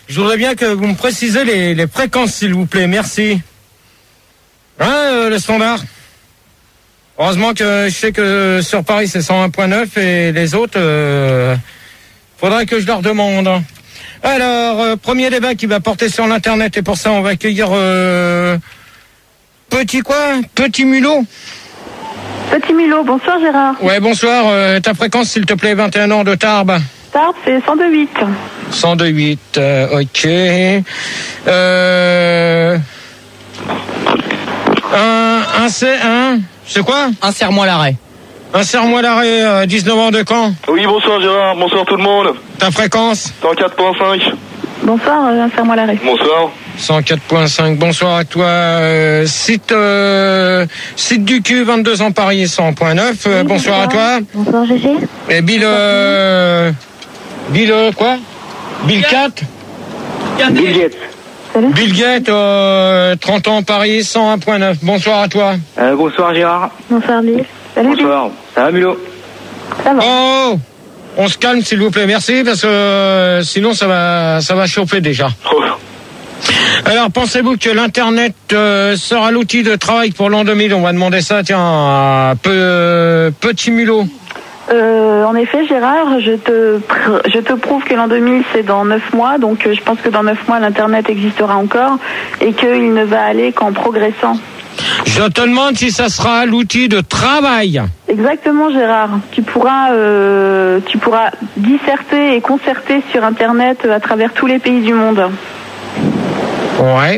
Je voudrais bien que vous me précisez les fréquences, s'il vous plaît. Merci. Hein, le standard. Heureusement que je sais que sur Paris, c'est 101.9 et les autres, faudrait que je leur demande. Alors, premier débat qui va porter sur l'Internet et pour ça, on va accueillir Petit Mulot. Petit Mulot, bonsoir Gérard. Ouais, bonsoir. Ta fréquence, s'il te plaît, 21 ans de Tarbes. Tarbes, c'est 102.8. 102.8, ok. C'est quoi? Insère-moi l'arrêt. Insère-moi l'arrêt, 19 ans de Caen. Oui, bonsoir Gérard, bonsoir tout le monde. Ta fréquence? 104.5. Bonsoir, insère-moi l'arrêt. Bonsoir. 104.5, bonsoir à toi. Site du cul, 22 ans Paris, 100.9. Oui, bonsoir à toi. Bonsoir Gégé. Et Bill quoi? Bill 4? Bill Gates. Salut. Bill Gates, 30 ans Paris, 101.9. Bonsoir à toi. Bonsoir Gérard. Bonsoir Bill. Salut Bonsoir. Ça va Mulot? Bill. Ça va. Oh, on se calme s'il vous plaît, merci, parce que sinon ça va chauffer déjà. Oh. Alors, pensez-vous que l'Internet sera l'outil de travail pour l'an 2000? On va demander ça, tiens, à Petit Mulot. En effet Gérard, je te prouve que l'an 2000 c'est dans 9 mois, donc je pense que dans 9 mois l'Internet existera encore et qu'il ne va aller qu'en progressant. Je te demande si ça sera l'outil de travail. Exactement Gérard, tu pourras disserter et concerter sur Internet à travers tous les pays du monde. Ouais.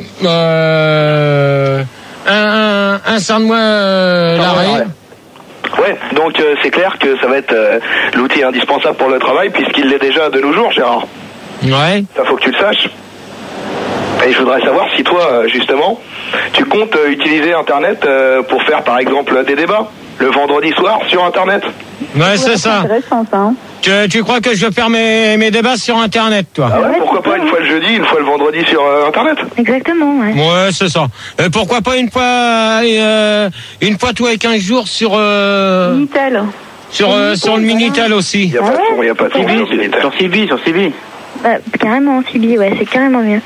Insère-moi l'arrêt. Ouais, donc c'est clair que ça va être l'outil indispensable pour le travail puisqu'il l'est déjà de nos jours Gérard. Ouais. Ça faut que tu le saches. Et je voudrais savoir si toi, justement, tu comptes utiliser Internet pour faire par exemple des débats le vendredi soir sur Internet. Ouais, c'est ça. Intéressant ça. Hein. Tu crois que je vais faire mes débats sur Internet, toi? Ah ouais, pourquoi pas une fois le jeudi, une fois le vendredi sur Internet? Exactement, ouais. Ouais, c'est ça. Pourquoi pas une fois tous les 15 jours sur Minitel. sur le Minitel aussi. Il n'y a pas de son, il n'y a pas de son sur Minitel. Sur CB. Bah, carrément, Sibi, ouais, c'est carrément mieux.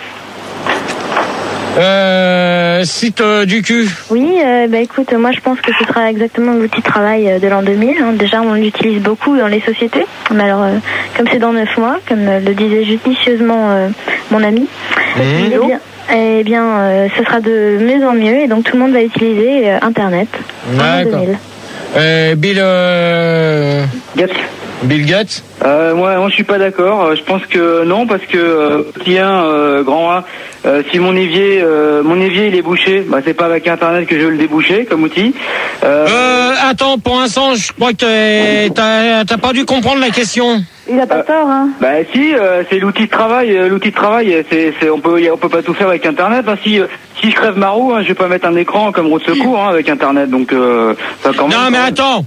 Site du cul. Oui, bah écoute, moi je pense que ce sera exactement l'outil de travail de l'an 2000. Hein. Déjà, on l'utilise beaucoup dans les sociétés. Mais alors, comme c'est dans 9 mois, comme le disait judicieusement mon ami, eh bien, ce sera de mieux en mieux et donc tout le monde va utiliser Internet en l'an 2000. Bill Gates. Moi je suis pas d'accord. Je pense que non parce que petit 1, grand A, si mon évier il est bouché, bah c'est pas avec Internet que je vais le déboucher comme outil. Attends, pour l'instant, je crois que t'as pas dû comprendre la question. Il a pas tort, hein. Bah si, c'est l'outil de travail. L'outil de travail, on peut pas tout faire avec Internet. Hein. Si je crève ma roue, hein, je vais pas mettre un écran comme roue de secours hein, avec Internet. Donc ça quand même. Non mais attends,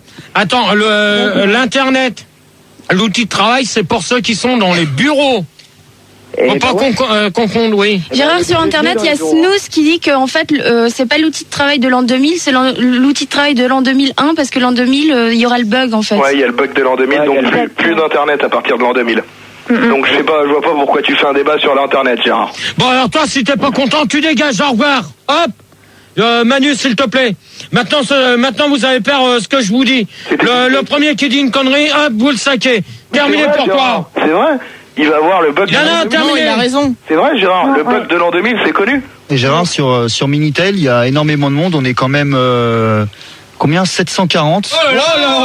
l'Internet, l'outil de travail, c'est pour ceux qui sont dans les bureaux. Faut pas confondre, oui. Gérard, sur Internet, il y a Snooze qui dit que en fait, c'est pas l'outil de travail de l'an 2000, c'est l'outil de travail de l'an 2001 parce que l'an 2000, il y aura le bug en fait. Ouais, il y a le bug de l'an 2000, donc plus d'Internet à partir de l'an 2000. Donc je vois pas pourquoi tu fais un débat sur l'Internet, Gérard. Bon alors toi, si t'es pas content, tu dégages, au revoir. Hop. Manu, s'il te plaît. Maintenant, vous allez faire ce que je vous dis. Le premier qui dit une connerie, hop, vous le saquez. Terminé pour toi. C'est vrai. Il va avoir le bug de l'an 2000. Non, il a raison. C'est vrai, Gérard. Le bug de l'an 2000, c'est connu. Et Gérard, sur Minitel, il y a énormément de monde. On est quand même combien 740. Oh là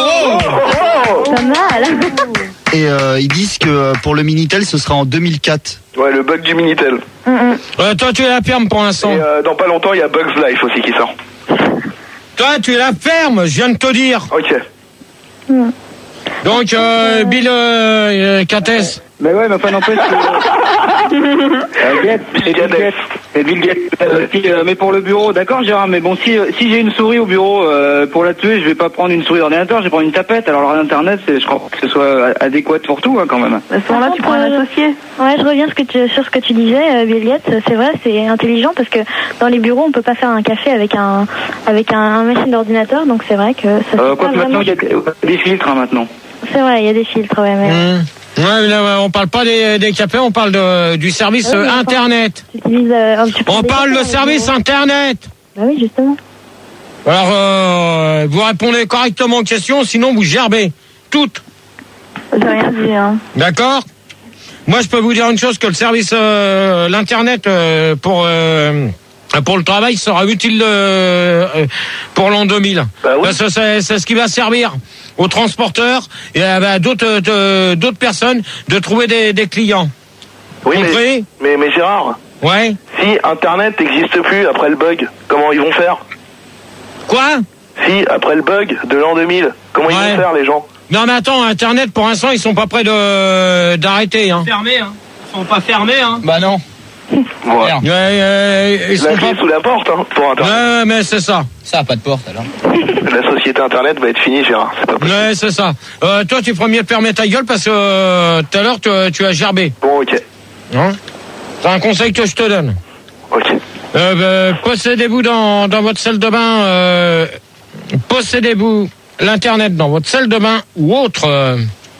là. Pas mal. Et ils disent que pour le Minitel, ce sera en 2004. Ouais, le bug du Minitel. Toi, tu es la ferme pour l'instant. Et dans pas longtemps, il y a Bugs Life aussi qui sort. Toi, tu es la ferme, je viens de te dire. Ok. Donc, Bill Cates. Mais ouais, mais enfin n'empêche que c'est Bill Gates. Mais pour le bureau, d'accord Gérard, mais bon si j'ai une souris au bureau pour la tuer, je vais pas prendre une souris d'ordinateur, je vais prendre une tapette. Alors l'internet, je crois que ce soit adéquat pour tout hein, quand même. À ce moment-là, tu prends un associé. Ouais, je reviens sur ce que tu disais, Bill Gates. C'est vrai, c'est intelligent parce que dans les bureaux, on peut pas faire un café avec un machine d'ordinateur, donc c'est vrai que ça. Quoi que maintenant il y a des filtres hein, maintenant. C'est vrai, il y a des filtres, ouais, mais. Ouais, là, on parle pas des cafés, on parle du service Internet. On parle de service Internet. Bah oui, justement. Alors, vous répondez correctement aux questions, sinon vous gerbez. Toutes. J'ai rien dit, hein. D'accord ? Moi, je peux vous dire une chose, que le service, l'Internet, pour le travail sera utile pour l'an 2000. Bah oui. Parce que c'est ce qui va servir aux transporteurs et à d'autres personnes de trouver des clients. Oui, Compris ? mais Gérard, Ouais. si Internet n'existe plus après le bug, comment ils vont faire? Quoi ? Si, après le bug de l'an 2000, comment ils vont faire, les gens? Non, mais attends, Internet, pour l'instant, ils sont pas prêts d'arrêter, hein. Fermés, hein. Ils sont pas fermés, hein. Bah non. Ouais. Ils sont La clé pas... sous la porte, hein, pour Internet. Ouais, mais c'est ça. Ça a pas de porte alors. La société Internet va être finie, Gérard. C'est pas possible. Ouais, c'est ça. Toi, tu ferais mieux de fermer ta gueule parce que tout à l'heure, tu as gerbé. Bon, ok. Hein ? C'est un conseil que je te donne. Ok. Possédez-vous dans votre salle de bain, possédez-vous l'Internet dans votre salle de bain ou autre.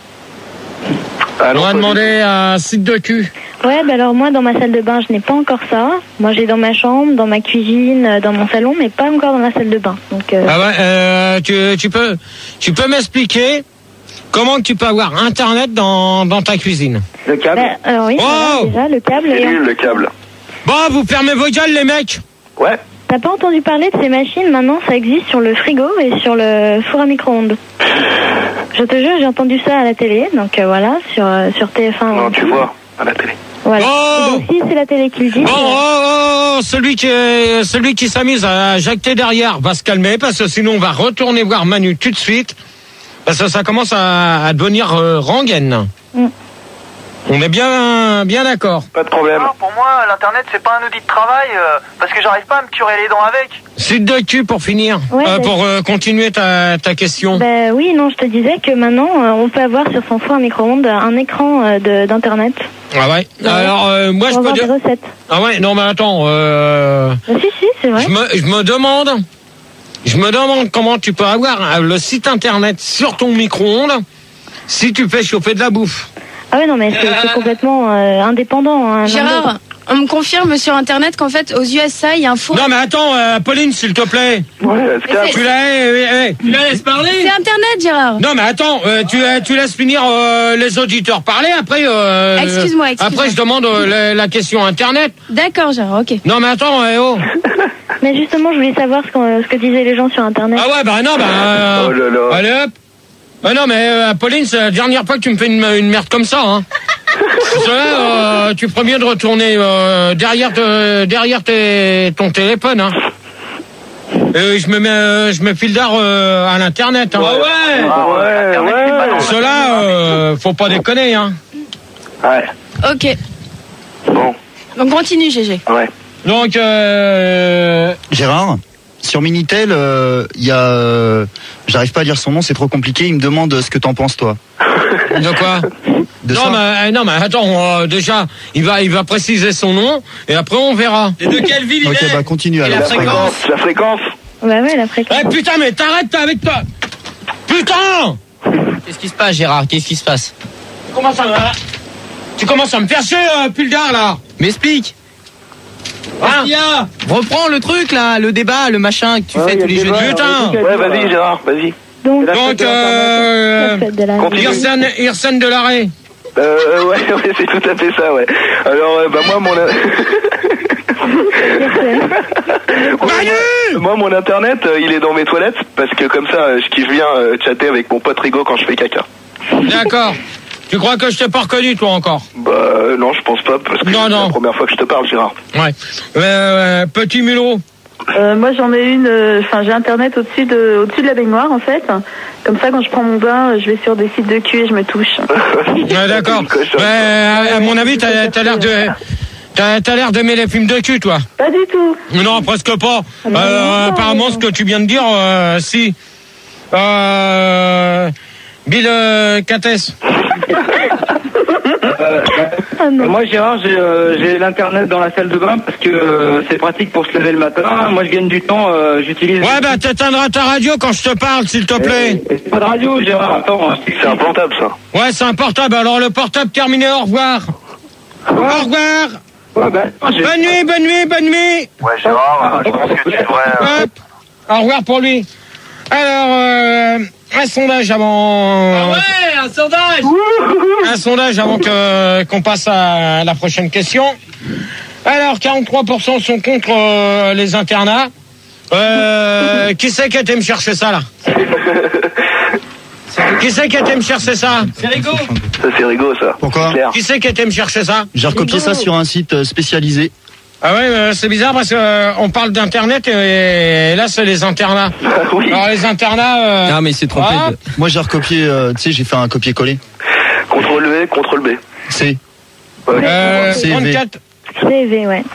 On va demander à un site de cul. Ouais, bah alors moi, dans ma salle de bain, je n'ai pas encore ça. Moi, j'ai dans ma chambre, dans ma cuisine, dans mon salon, mais pas encore dans la salle de bain. Donc, Ah ouais, tu peux m'expliquer comment que tu peux avoir Internet dans ta cuisine? Le câble. bah, alors oui, voilà, déjà, le câble. C'est nul, le câble. Bon, vous fermez vos gueules, les mecs. Ouais. T'as pas entendu parler de ces machines? Maintenant, ça existe sur le frigo et sur le four à micro-ondes. Je te jure, j'ai entendu ça à la télé, donc voilà, sur TF1. Non, tu vois, à la télé. Voilà. Oh Et donc, si c'est la télé qui le dit. Bon, celui qui s'amuse à jacter derrière va se calmer, parce que sinon on va retourner voir Manu tout de suite, parce que ça commence à devenir rengaine. On est bien d'accord. Pas de problème. Non, pour moi, l'internet c'est pas un outil de travail parce que j'arrive pas à me curer les dents avec. Site de cul pour finir, Ouais, pour continuer ta question. Bah oui, non, je te disais que maintenant, on peut avoir sur son four à micro-ondes un écran d'internet. Ah ouais. Alors moi je Pour peux avoir dire. des recettes. Ah ouais, non mais attends. Bah, si, c'est vrai. Je me demande comment tu peux avoir le site internet sur ton micro-ondes si tu fais chauffer de la bouffe. Ah ouais, non, mais c'est complètement indépendant. Hein, Gérard, on me confirme sur internet qu'en fait aux USA il y a un four. Non mais attends, Pauline, s'il te plaît. Ouais, c'est calme. Tu la laisses parler. C'est internet, Gérard. Non mais attends, tu laisses finir les auditeurs parler, après Excuse-moi. après je demande la question internet. D'accord, Gérard, ok. Non mais attends, oh. Mais justement, je voulais savoir ce que disaient les gens sur internet. Ah ouais, bah non, Oh là là. allez hop. Bah non mais Pauline, c'est la dernière fois que tu me fais une merde comme ça, hein. Parce que là, tu ferais mieux de retourner derrière ton téléphone, hein. Je me file d'art à l'internet, hein. Ah ouais. Cela, faut pas déconner, hein. Ouais. Ok. Bon. Donc continue, GG. Ouais. Donc, Gérard, sur Minitel, il y a... j'arrive pas à dire son nom, c'est trop compliqué. Il me demande ce que t'en penses, toi. de quoi? Non mais attends, déjà, il va préciser son nom, et après on verra. Et de quelle ville Ok, il est? bah continue alors. La fréquence. Bah ouais, la fréquence. Eh putain, mais t'arrêtes avec toi. Putain! Qu'est-ce qui se passe, Gérard? Qu'est-ce qui se passe? Tu commences à me faire chier, Puldar, là. M'explique. Hein? Reprends le truc là, le débat, le machin que tu fais tous les jeudis. Putain! Ouais, vas-y, Gérard, vas-y. Donc, la fête de la... Continue. Irsen de l'arrêt. Ouais, c'est tout à fait ça, ouais. Alors, bah moi, mon internet, il est dans mes toilettes, parce que comme ça, je kiffe bien chatter avec mon pote Rigo quand je fais caca. D'accord. Tu crois que je t'ai pas reconnu, toi, encore? Bah, non, je pense pas, parce que c'est la première fois que je te parle, Gérard. Ouais. Petit mulot. Moi j'en ai une, j'ai internet au-dessus de la baignoire en fait. Comme ça quand je prends mon bain, je vais sur des sites de cul et je me touche. Ouais, d'accord. À mon avis, t'as l'air d'aimer les films de cul, toi. Pas du tout. Non, presque pas. Bill Cates. Moi, Gérard, j'ai l'internet dans la salle de bain parce que c'est pratique pour se lever le matin. Moi, je gagne du temps, j'utilise... Ouais, bah t'éteindras ta radio quand je te parle, s'il te plaît. C'est pas de radio, Gérard, attends. C'est un portable, ça. Ouais, c'est un portable. Alors le portable terminé, au revoir. Au revoir. Ouais, bah, Bonne nuit, bonne nuit, bonne nuit. Ouais, Gérard, je pense que tu devrais... Hop. Au revoir pour lui. Alors, un sondage avant... Ah ouais, un sondage. Un sondage avant qu'on passe à la prochaine question. Alors, 43% sont contre les internats. Qui c'est qui a été me chercher ça, là? Qui c'est qui a été me chercher ça? C'est rigolo. Ça, c'est rigolo, ça. Pourquoi? Qui c'est qui a été me chercher ça? J'ai recopié ça sur un site spécialisé. Ah ouais, c'est bizarre parce que on parle d'internet et là c'est les internats. Oui. Alors les internats. Non mais il s'est trompé. Ah, Moi j'ai recopié, tu sais, j'ai fait un copier-coller. CTRL-V, CTRL-B. C'est. Ouais. 34. CV, ouais.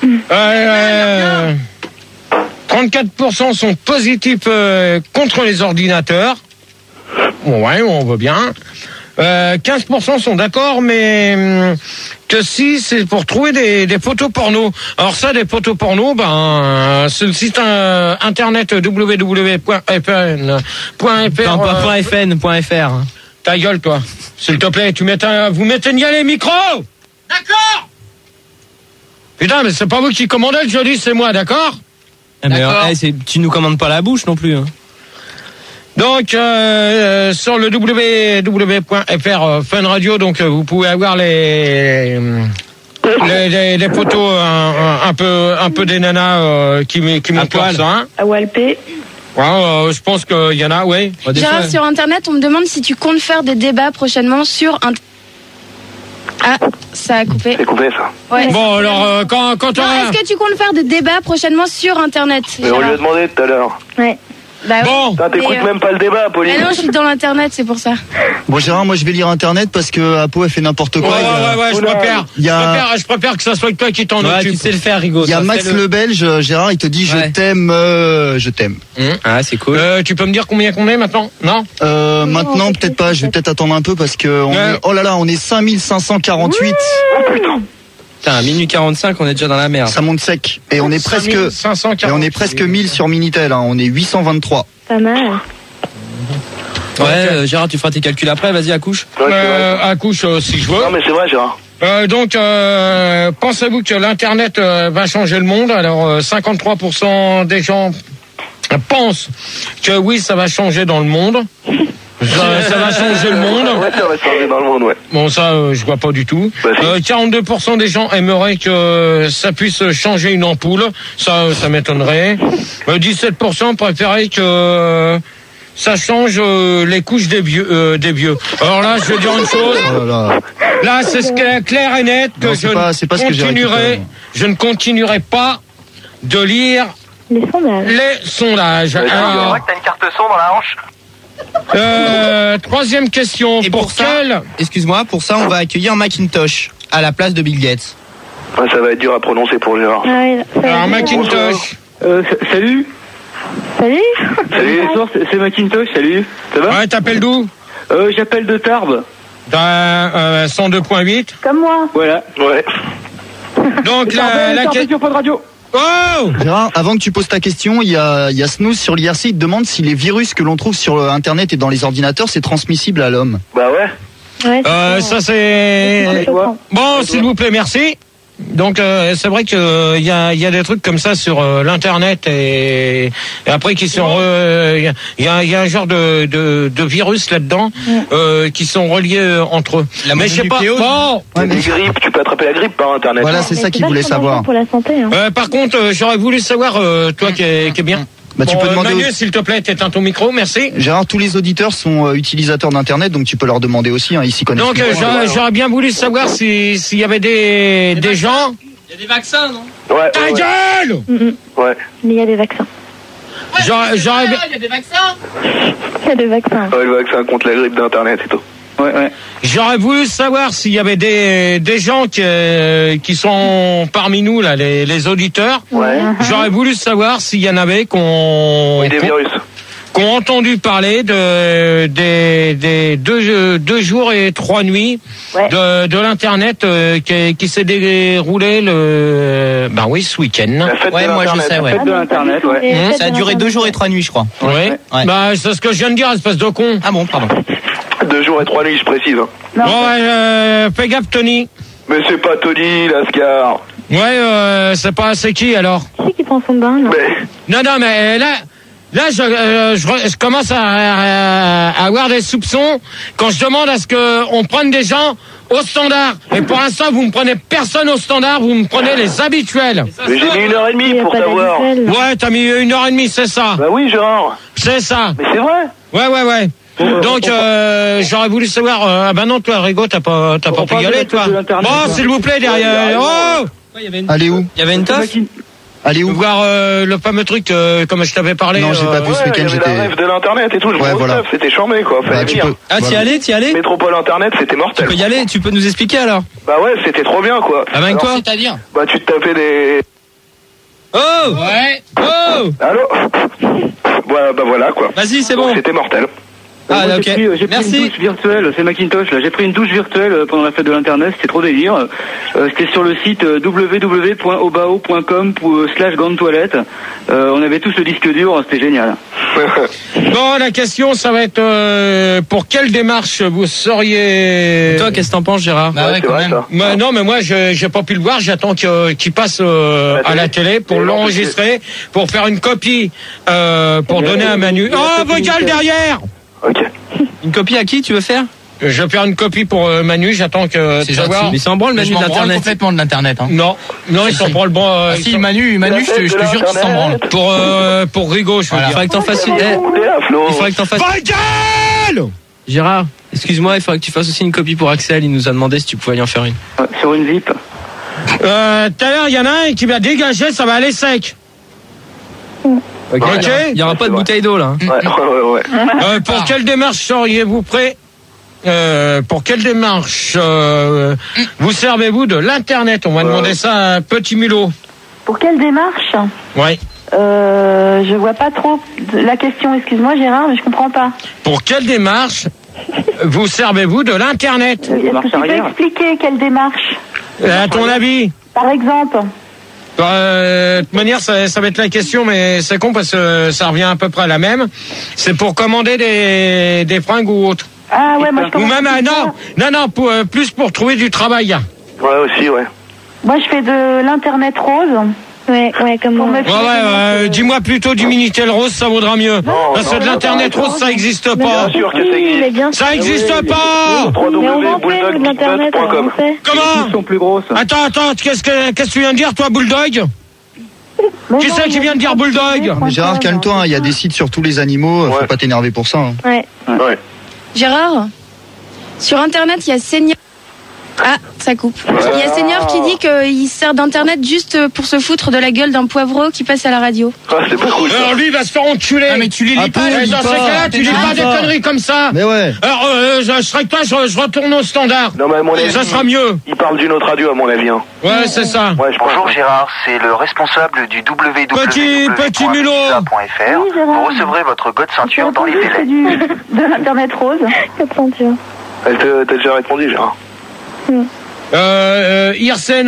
34% sont positifs contre les ordinateurs. Bon, ouais, on veut bien. 15% sont d'accord, mais que si c'est pour trouver des photos porno. Alors ça, des photos porno, c'est le site internet .fn.fr. Ta gueule, toi. S'il te plaît, vous m'éteignez les micros. D'accord. Putain, mais c'est pas vous qui commandez le jeudi, c'est moi, d'accord? D'accord. Tu nous commandes pas la bouche non plus. Hein. Donc sur le www.fr Fun Radio, donc vous pouvez avoir les photos un peu des nanas qui montent leur sein. À Walpé. Ouais, je pense qu'il y en a, ouais. Gérard, sur Internet, on me demande si tu comptes faire des débats prochainement sur un... Ah, ça a coupé. C'est coupé, ça. Ouais. Bon, alors, quand on... Est-ce que tu comptes faire des débats prochainement sur Internet, Mais on lui a demandé tout à l'heure. Ouais. Bah, bon. T'écoutes même pas le débat, Pauline. Mais non, je suis dans l'Internet, c'est pour ça. Bon Gérard, moi je vais lire Internet parce que Apo elle fait n'importe quoi. Ouais, je préfère. Je préfère que ça soit toi qui t'en occupe. Tu sais le faire, Rigaud. Il y a Max le Belge, Gérard, il te dit je t'aime. Ah, c'est cool. Tu peux me dire combien qu'on est maintenant? Non? Maintenant peut-être pas, je vais peut-être attendre un peu parce que oh là là, on est 5548. Oh putain. Putain, à minuit 45, on est déjà dans la merde. Ça monte sec et on est presque 1000 sur Minitel, hein. On est 823. Pas mal. Ouais, Gérard, tu feras tes calculs après, vas-y, accouche. Accouche si je veux. Non mais c'est vrai, Gérard. Donc, pensez-vous que l'Internet va changer le monde? Alors, 53% des gens pensent que oui, ça va changer dans le monde. Ça va changer le monde. Ouais, ça va changer dans le monde, ouais. Bon, ça, je vois pas du tout. 42% des gens aimeraient que ça puisse changer une ampoule. Ça m'étonnerait. 17% préféraient que ça change les couches des vieux. Alors là, je vais dire une chose. Oh là. Là, c'est ce qui est clair et net que je ne continuerai pas de lire les sondages. C'est vrai que t'as une carte son dans la hanche. Troisième question. Et pour ça, excuse-moi, pour ça, on va accueillir Macintosh à la place de Bill Gates. Ouais, ça va être dur à prononcer pour Gérard. Alors, Macintosh. Salut. Salut. Bonsoir, c'est Macintosh, salut. Ça va? Ouais, t'appelles d'où? J'appelle de Tarbes. 102.8. Comme moi. Voilà. Ouais. Donc, la question. Pas de radio. Oh! Gérard, avant que tu poses ta question, il y a Snooze sur l'IRC, il te demande si les virus que l'on trouve sur Internet et dans les ordinateurs, c'est transmissible à l'homme. Bah ouais. Ça c'est... Bon, s'il vous plaît, merci. Donc c'est vrai que il y a des trucs comme ça sur l'internet et après qui sont il y a un genre de virus là-dedans qui sont reliés entre eux. Mais je sais pas. Bon. Ouais, mais grippe, tu peux attraper la grippe par internet. Voilà, c'est ça qu'il voulait savoir. Pour la santé. Hein. Par contre, j'aurais voulu savoir toi qui est bien. Bah, tu peux demander Manu, s'il te plaît, t'éteins ton micro, merci. Gérard, tous les auditeurs sont utilisateurs d'internet, donc tu peux leur demander aussi, hein, ils s'y connaissent. Donc j'aurais bien voulu savoir s'il y avait des gens. Il y a des vaccins, non? Ouais. Ta gueule! Ouais. Mais il y a des vaccins. Il y a des vaccins. Il y a des vaccins. Ouais, le vaccin contre la grippe d'internet et tout. Ouais. J'aurais voulu savoir s'il y avait des gens qui sont parmi nous là, les auditeurs. Ouais. J'aurais voulu savoir s'il y en avait Oui, des virus. qui ont entendu parler des 2 jours et 3 nuits de l'internet qui s'est déroulé ce week-end. Ouais, moi je sais, ouais. La fête de l'internet, ouais. Ça a duré 2 jours et 3 nuits, je crois. Ouais. Bah c'est ce que je viens de dire, espèce de con. Ah bon, pardon. 2 jours et 3 nuits, je précise. Fais gaffe, Tony. Mais c'est pas Tony, Lascar. Ouais, c'est qui alors? Qui prend son bain, là? Non, mais là, je commence à avoir des soupçons quand je demande à ce qu'on prenne des gens au standard. Et pour l'instant, vous me prenez personne au standard, vous me prenez les habituels. Mais j'ai mis 1h30 pour savoir. Ouais, t'as mis 1h30, c'est ça. Bah oui, Gérard. C'est ça. Mais c'est vrai. Ouais. Donc j'aurais voulu savoir. Ah ben non, toi, Rigaud, t'as pas pu y aller, toi. Bon, s'il vous plaît, derrière. Oh. Allez où? Il y avait une toffe. Allez où? Voir le fameux truc comme je t'avais parlé. Non, j'ai pas pu ce week-end, j'étais. La rêve de l'internet et tout, c'était charmé quoi. T'y allais? Métropole internet, c'était mortel. Tu peux y aller, tu peux nous expliquer alors? Bah ouais, c'était trop bien quoi. Ah ben quoi? C'est-à-dire? Bah tu te tapais des. Oh! Ouais! Oh! Allô? Bah voilà quoi. Vas-y, c'est donc, bon. C'était mortel. Ah, ok. J'ai pris une douche virtuelle, c'est Macintosh là. J'ai pris une douche virtuelle pendant la fête de l'internet, c'était trop délire. C'était sur le site www.obao.com/grande-toilette. On avait tous le disque dur, c'était génial. Bon, la question, ça va être pour quelle démarche vous seriez. Toi, qu'est-ce que t'en penses, Gérard? Bah ouais, quand même. Non, mais moi, j'ai pas pu le voir. J'attends qu'il passe à la télé pour l'enregistrer, pour faire une copie, pour donner à Manu. Oh, vocal derrière! Ok. Une copie à qui tu veux faire? Je vais faire une copie pour Manu. J'attends que. C'est gentil. Mais c'est en branle, Manu, de l'internet. Complètement de l'internet. Hein. Non, ils s'en branlent bon. Si Manu, je te jure qu'il s'en branle. Pour Rigaud, je veux dire. Il faudrait que t'en fasses une. Il faudrait que t'en fasses. Vocal! Gérard, excuse-moi, il faudrait que tu fasses aussi une copie pour Axel. Il nous a demandé si tu pouvais y en faire une. Sur une zip. Tout à l'heure, il y en a un qui va dégager, ça va aller sec. Ok. Il y aura pas de bouteille d'eau là. Ouais. Pour quelle démarche seriez-vous prêt? Pour quelle démarche vous servez-vous de l'internet? On va demander ça à Petit Mulot. Pour quelle démarche? Ouais. Je vois pas trop la question, excuse-moi Gérard, mais je comprends pas. Pour quelle démarche vous servez-vous de l'internet? Est-ce que tu peux expliquer quelle démarche? À ton avis? Par exemple? De toute manière, ça va être la question, mais c'est con parce que ça revient à peu près à la même. C'est pour commander des fringues ou autre. Ah ouais, moi je ou même non, plus pour trouver du travail. Ouais aussi, ouais. Moi je fais de l'internet rose. Ouais, comme moi. Dis-moi plutôt du Minitel rose, ça vaudra mieux. Parce que de l'internet rose, ça existe pas. Bien sûr que ça existe. Ça existe pas. www.bulldog.com. Comment? Ils sont plus grosses. Attends, qu'est-ce que tu viens de dire, toi, Bulldog? Qui c'est qui vient de dire Bulldog? Mais Gérard, calme-toi, il y a des sites sur tous les animaux, faut pas t'énerver pour ça. Hein. Ouais. Gérard, sur internet, il y a Seigneur. Ah, ça coupe. Il y a Seigneur qui dit qu'il sert d'internet juste pour se foutre de la gueule d'un poivreau qui passe à la radio. Ah, c'est pas cool. Alors lui, il va se faire enculer. Ah, mais tu les lis pas. Dans ces cas-là, tu lis pas des conneries comme ça. Mais ouais. Alors, je serais que toi, je retourne au standard. Non, mais à mon avis, ça sera mieux. Il parle d'une autre radio, à mon avis. Hein. Ouais, c'est ça. Ouais, Bonjour Gérard, c'est le responsable du www.pizza.fr. Vous recevrez votre code ceinture dans les délais. De l'internet rose. Code ceinture. T'as déjà répondu, Gérard. Irsen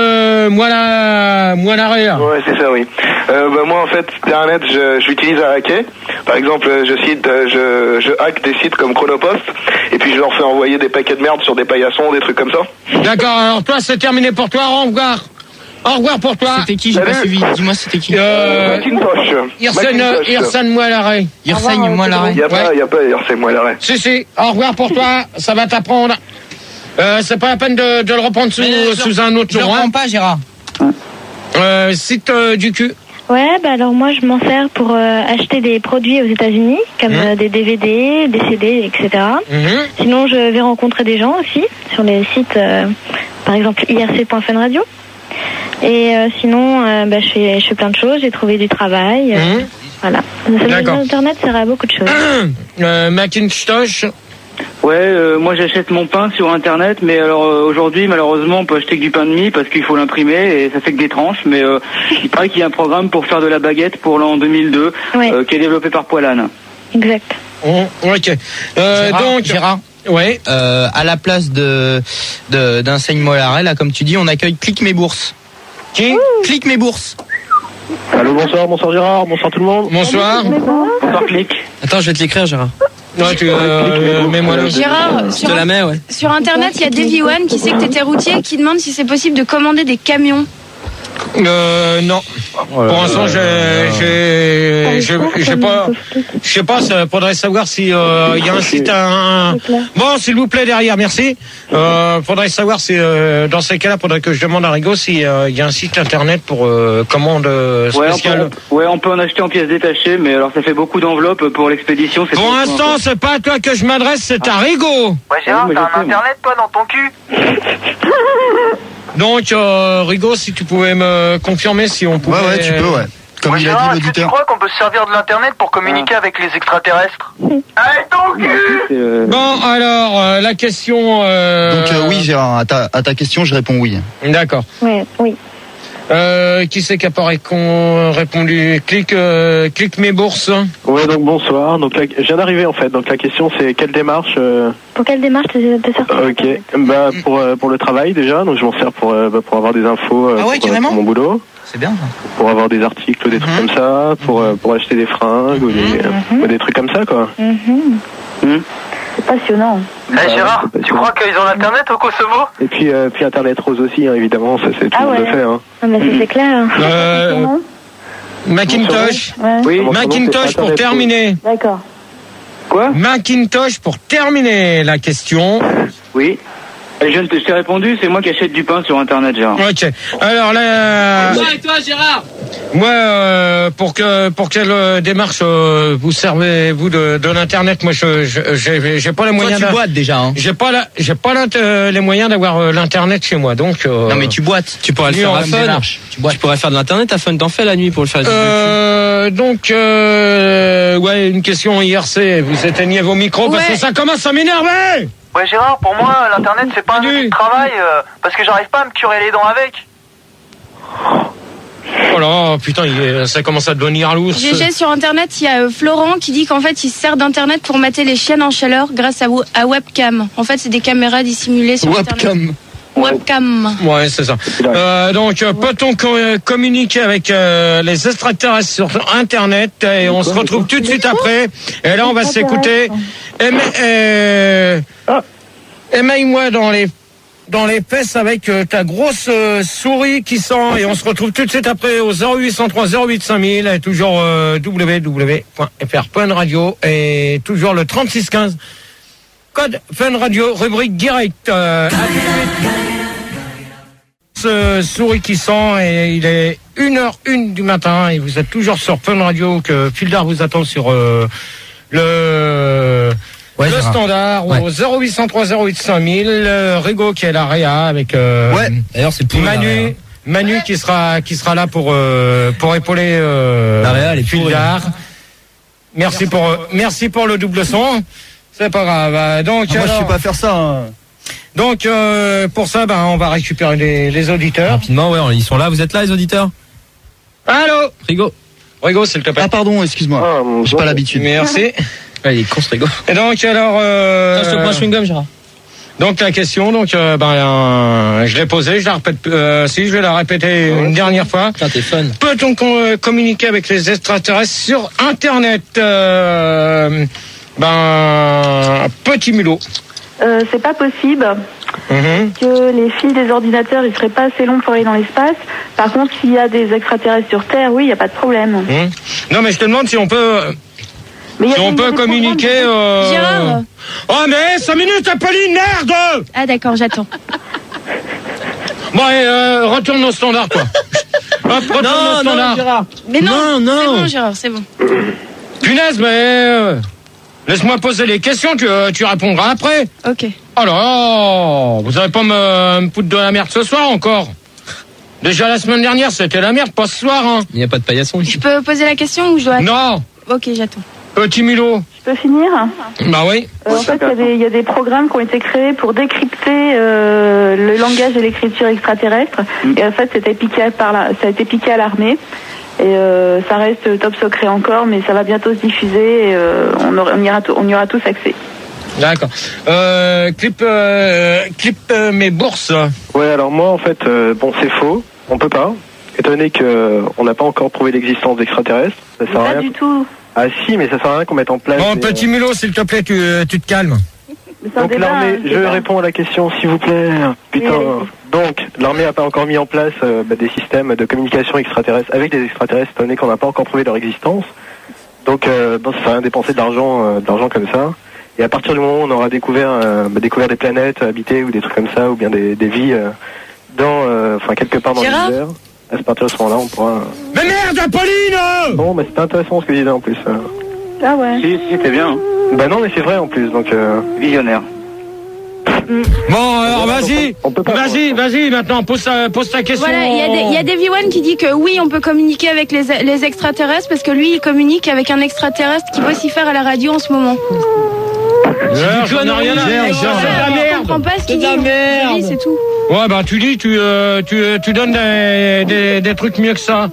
Moilaret. Ouais, c'est ça, oui. Moi, en fait, Internet, j'utilise à hacker. Par exemple, je hack des sites comme Chronopost, et puis je leur fais envoyer des paquets de merde sur des paillassons, des trucs comme ça. D'accord, alors toi, c'est terminé pour toi, au revoir. Au revoir pour toi. C'était qui? J'ai pas suivi. Dis-moi, c'était qui? Macintosh. Irsen Moilaret. Irsen Moilaret. Y a pas Irsen Moilaret. Si. Au revoir pour toi, ça va t'apprendre. C'est pas la peine de le reprendre sous un autre nom. Je le reprends pas, Gérard. Site du cul. Ouais, alors moi je m'en sers pour acheter des produits aux États-Unis, comme des DVD, des CD, etc. Sinon, je vais rencontrer des gens aussi sur les sites, par exemple irc.fun radio. Et sinon, je fais plein de choses. J'ai trouvé du travail. Voilà. Internet sert à beaucoup de choses. Macintosh. Ouais, moi j'achète mon pain sur internet, mais alors aujourd'hui malheureusement on peut acheter que du pain de mie parce qu'il faut l'imprimer et ça fait que des tranches, mais il paraît qu'il y a un programme pour faire de la baguette pour l'an 2002 qui est développé par Poilane. Exact. Ok. Donc Gérard. Ouais. À la place d'un Seigne Mollaret, là, comme tu dis, on accueille Clique mes bourses. Qui? Clique mes bourses. Allô, bonsoir Gérard, bonsoir tout le monde. Bonsoir. Bonsoir, Clique. Attends, je vais te l'écrire, Gérard. Ouais, mets-moi là. Gérard, Je te la mets, ouais. sur Internet, il y a Davy One qui sait que t'étais routier et qui demande si c'est possible de commander des camions. Non. Pour l'instant, j'ai pas. Je sais pas. Ça faudrait savoir si il y a un site. Bon, s'il vous plaît, derrière, merci. Faudrait savoir si dans ces cas-là, faudrait que je demande à Rigaud s'il y a un site internet pour commande spéciale. On peut en acheter en pièces détachées, mais alors ça fait beaucoup d'enveloppes pour l'expédition. Pour l'instant, c'est pas à toi que je m'adresse, c'est à Rigaud. Ouais, Gérard, t'as un internet, toi, dans ton cul? Donc, Rigaud, si tu pouvais me confirmer si on pouvait... Ouais, tu peux, ouais. Comme il a Gérard, dit est-ce que tu l'auditeur. crois qu'on peut se servir de l'internet pour communiquer avec les extraterrestres? Allez, ton cul! Bon, alors, la question... Donc oui, Gérard, à ta question, je réponds oui. D'accord. Ouais, oui. Qui c'est qui a pas répondu? Clique mes bourses. Ouais, donc bonsoir. Donc je viens d'arriver en fait. Donc la question c'est quelle démarche Pour quelle démarche te sers? Ok. Bah pour le travail déjà. Donc je m'en sers pour avoir des infos pour mon boulot. C'est bien. Pour avoir des articles ou des trucs comme ça. Pour acheter des fringues ou des trucs comme ça quoi. C'est passionnant. Gérard, tu crois qu'ils ont l'internet au Kosovo? Et puis Internet Rose aussi, hein, évidemment, ça c'est tout le monde le fait. Hein. Ah, mais c'est clair. Macintosh. Oui. Macintosh pour terminer. D'accord. Quoi? Macintosh pour terminer la question. Oui. Je t'ai répondu, c'est moi qui achète du pain sur Internet, Gérard. Ok. Alors là. Et toi, Gérard? Moi, pour quelle démarche vous servez vous de l'internet? Moi, j'ai pas les moyens. Toi, tu boites déjà. Hein. J'ai pas les moyens d'avoir l'internet chez moi, donc. Non, mais tu boites. Tu pourrais le faire à Fun. Tu pourrais faire de l'internet à Fun. T'en fais la nuit pour le faire. Donc, ouais, une question IRC. Vous éteignez vos micros parce que ça commence à m'énerver. Ouais, Gérard, pour moi, l'internet c'est pas un outil de travail parce que j'arrive pas à me curer les dents avec. Oh là, putain, ça commence à devenir lourd. GG, sur Internet, il y a Florent qui dit qu'en fait, il se sert d'Internet pour mater les chiennes en chaleur grâce à webcam. En fait, c'est des caméras dissimulées sur Internet. Webcam. Ouais, c'est ça. Donc, peut-on communiquer avec les extraterrestres sur Internet? Et on se retrouve tout de suite après. Et là, on va s'écouter. Émaille-moi dans les fesses avec ta grosse souris qui sent. Et on se retrouve tout de suite après au 0803 08 5000 et toujours www.fr Fun Radio et toujours le 3615 code Fun Radio rubrique direct. Souris qui sent et il est 1h01 du matin et vous êtes toujours sur Fun Radio que Fildar vous attend sur le standard au 0803 08 5000. Rigaud qui est à la Réa avec d'ailleurs c'est pour Manu qui sera là pour épauler la Réa, les Fildar. Merci pour le double son. C'est pas grave. Donc moi je sais pas faire ça. Hein. Donc pour ça on va récupérer les auditeurs. Rapidement, ouais, ils sont là, vous êtes là les auditeurs? Allô Rigaud, s'il te plaît. Ah pardon, excuse-moi. J'ai pas l'habitude. Merci. Il est con ce Rigaud. Et donc alors je te prends un chewing-gum, Gérard. Donc la question, je l'ai posée, je la répète, je vais la répéter une dernière fois. Putain, t'es fun. Peut-on communiquer avec les extraterrestres sur Internet? Petit mulot. C'est pas possible. Que les fils des ordinateurs ils seraient pas assez longs pour aller dans l'espace. Par contre, s'il y a des extraterrestres sur Terre, oui, il y a pas de problème. Non, mais je te demande si on peut. Si on peut communiquer. Gérard. Oh mais 5 minutes, Apolline, merde. Ah d'accord, j'attends. Bon, retourne au standard, quoi. Hop, retourne au standard. Non, Gérard. Mais non. Non. C'est bon, Gérard, c'est bon. Punaise, mais laisse-moi poser les questions, tu répondras après. Ok. Oh là, vous allez pas me foutre de la merde ce soir encore. Déjà la semaine dernière, c'était la merde, pas ce soir. Hein. Il n'y a pas de paillasson ici. Je peux poser la question ou je dois... Non. Ok, j'attends. Petit mulot, Je peux finir ? Bah oui. En fait, il y a des programmes qui ont été créés pour décrypter le langage et l'écriture extraterrestre. Et en fait, ça a été piqué à l'armée. Et ça reste top secret encore, mais ça va bientôt se diffuser. Et, on y aura tous accès. D'accord. Clip mes bourses. Ouais, alors moi, en fait, c'est faux. On peut pas. Étant donné qu'on n'a pas encore prouvé l'existence d'extraterrestres, ça sert à rien. Pas du tout. Ah si, mais ça sert à rien qu'on mette en place. Bon, petit mulot, s'il te plaît, tu te calmes. Donc l'armée, je réponds à la question, s'il vous plaît. Putain. Donc l'armée n'a pas encore mis en place des systèmes de communication extraterrestre avec des extraterrestres, étant donné qu'on n'a pas encore prouvé leur existence. Donc ça sert à rien de dépenser de l'argent comme ça. Et à partir du moment où on aura découvert des planètes habitées ou des trucs comme ça, ou bien des vies quelque part dans l'univers. À partir de ce moment-là, on pourra... Mais merde, Apolline! Bon, mais c'était intéressant ce que je disais en plus. Ah ouais. Si, c'était bien. Bah non, mais c'est vrai en plus, donc... Visionnaire. Bon, alors vas-y, maintenant, pose ta question. Voilà, il y a Davy One qui dit que oui, on peut communiquer avec les extraterrestres parce que lui, il communique avec un extraterrestre qui veut s'y faire à la radio en ce moment. Je n'ai rien à dire, c'est de la merde. Je comprends pas ce qu'il dit. Oui, c'est tout. Ouais, bah tu dis, tu donnes des trucs mieux que ça.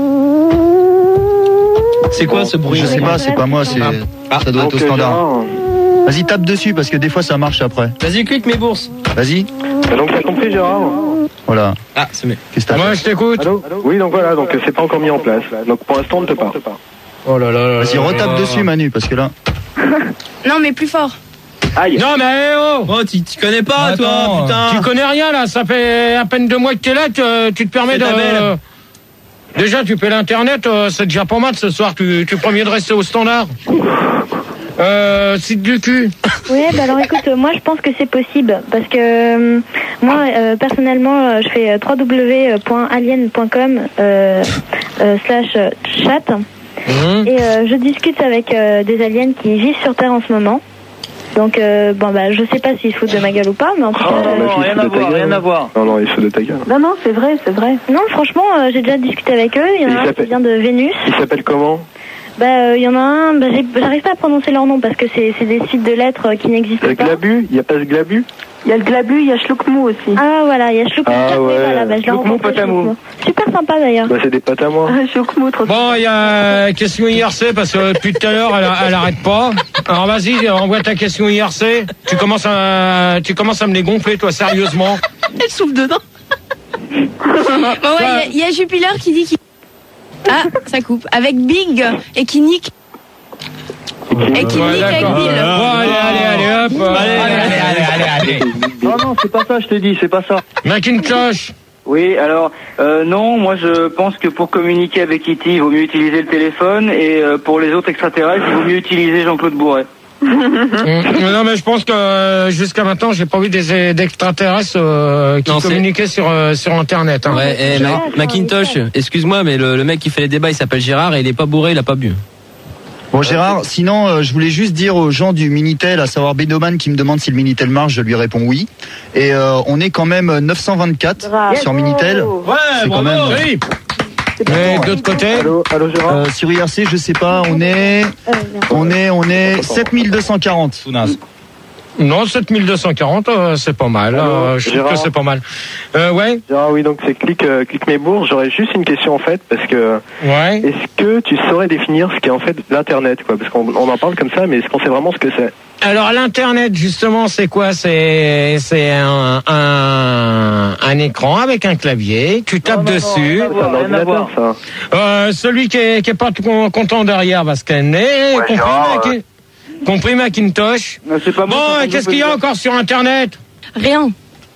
C'est quoi ce bruit? Je sais pas, c'est pas moi, ça doit être au standard. Vas-y, tape dessus parce que des fois ça marche après. Vas-y, clique mes bourses. Vas-y. Donc t'as compris, Gérard? Voilà. Ah, c'est mieux. Qu'est-ce que t'as fait? Moi, je t'écoute. Allô? Oui, donc voilà, donc c'est pas encore mis en place. Donc pour l'instant, on ne peut pas. Oh là là. Vas-y, retape dessus, Manu, parce que là. Non, mais plus fort. Aïe. Non, mais Oh, tu connais pas, toi, putain. Tu connais rien, là. Ça fait à peine 2 mois que t'es là, tu te permets de... Déjà, tu paies l'internet, c'est déjà pas mal ce soir. Tu es premier de rester au standard. Site du cul. Oui, bah alors écoute, moi je pense que c'est possible parce que moi personnellement je fais www.alien.com/chat et je discute avec des aliens qui vivent sur Terre en ce moment. Donc je sais pas s'ils se foutent de ma gueule ou pas, mais en tout cas rien à voir. Non, il se fout de ta gueule. Non, c'est vrai. Non, franchement, j'ai déjà discuté avec eux. Il y en a un qui vient de Vénus. Il s'appelle comment? Il y en a un, j'arrive pas à prononcer leur nom parce que c'est des sites de lettres qui n'existent pas. Glabu? Il y a pas ce Glabu? Il y a le Glabu, il y a Schloukmou aussi. Ah voilà, il y a Schloukmou. Ah ouais. Voilà, je l'ai rencontré. Super sympa d'ailleurs. Bah c'est des potes à moi. Schloukmou, trop. Bon, il y a question IRC parce que depuis tout à l'heure elle arrête pas. Alors vas-y, envoie ta question IRC. Tu commences à me les gonfler, toi, sérieusement. Elle souffle dedans. Il y a Jupiler qui dit qu'il... Ah, ça coupe. Avec Big et qui nique. Et qui nique avec Bill. Allez, hop. Allez. Non, c'est pas ça, je te dis, c'est pas ça. Macintosh. Oui, alors, non, moi je pense que pour communiquer avec E.T., il vaut mieux utiliser le téléphone, et pour les autres extraterrestres, il vaut mieux utiliser Jean-Claude Bourret. Non, mais je pense que jusqu'à maintenant, j'ai pas vu d'extraterrestres qui communiquaient sur Internet. Hein. Ouais, Macintosh, excuse-moi, mais le mec qui fait les débats, il s'appelle Gérard et il est pas bourré, il a pas bu. Bon Gérard, sinon je voulais juste dire aux gens du Minitel, à savoir Bédoman qui me demande si le Minitel marche, je lui réponds oui. Et on est quand même 924 sur Minitel. Ouais, c'est quand même. Oui. Et de l'autre côté, allô Gérard. Sur IRC, je sais pas, on est 7240. Non, 7240, c'est pas mal. Je trouve que c'est pas mal. Ouais. Gérard, oui, donc c'est clique mes bourses. J'aurais juste une question en fait, parce que est-ce que tu saurais définir ce qu'est en fait l'internet, quoi? Parce qu'on en parle comme ça, mais est-ce qu'on sait vraiment ce que c'est? Alors l'internet, justement, c'est quoi? C'est un écran avec un clavier. Tu tapes dessus. C'est un ordinateur, ça. Celui qui est pas content derrière va scanner. Compris Macintosh. C'est pas bon, qu'est-ce qu'il y a encore sur Internet? Rien.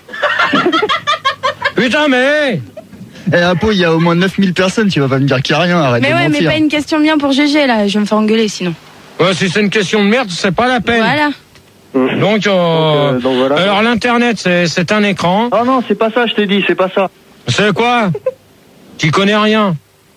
Putain, mais... Apo, il y a au moins 9000 personnes, tu vas pas me dire qu'il y a rien, arrête de mentir. Mais pas une question bien pour GG, là, je vais me faire engueuler sinon. Ouais, si c'est une question de merde, c'est pas la peine. Voilà. Donc voilà. Alors l'internet, c'est un écran. Oh non, c'est pas ça, je te dis, c'est pas ça. C'est quoi? Tu connais rien.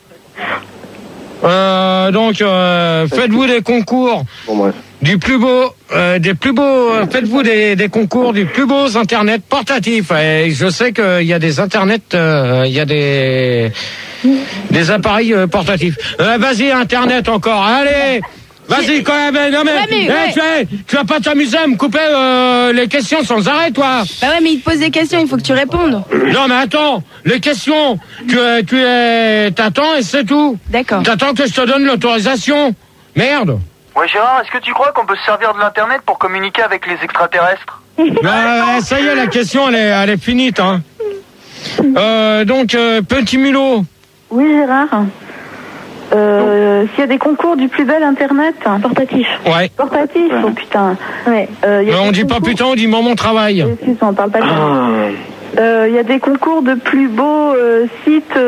Faites-vous des concours des plus beaux, faites-vous des concours du plus beaux internet portatifs. Et je sais qu'il y a des internets, il y a des appareils portatifs. Vas-y, internet encore, allez. Vas-y, quand même, non mais, tu vas pas t'amuser à me couper les questions sans arrêt, toi. Bah ouais, mais il te pose des questions, il faut que tu répondes. Non mais attends, les questions, t'attends et c'est tout. D'accord. T'attends que je te donne l'autorisation. Merde. Ouais Gérard, est-ce que tu crois qu'on peut se servir de l'internet pour communiquer avec les extraterrestres? Bah, ça y est, la question elle est finie, hein. Donc, petit mulot. Oui, Gérard. S'il y a des concours du plus bel internet portatif. Ouais. Portatif, oh putain. Ouais. On dit pas putain, on dit mon travail. On parle pas de ça. Il y a des concours de plus beaux sites